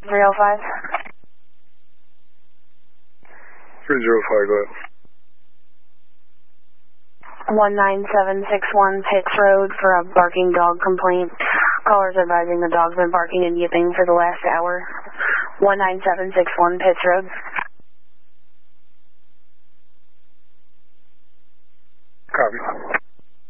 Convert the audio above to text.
305. 305, go ahead. 19761 Pitts Road for a barking dog complaint. Callers advising the dog's been barking and yipping for the last hour. 19761 Pitts Road.